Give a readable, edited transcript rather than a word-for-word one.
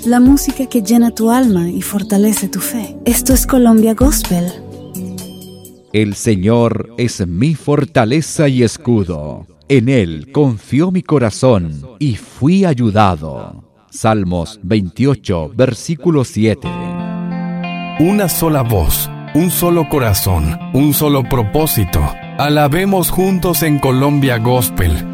la música que llena tu alma y fortalece tu fe. Esto es Colombia Gospel. El Señor es mi fortaleza y escudo. En Él confió mi corazón y fui ayudado. Salmos 28, versículo 7. Una sola voz, un solo corazón, un solo propósito. Alabemos juntos en Colombia Gospel.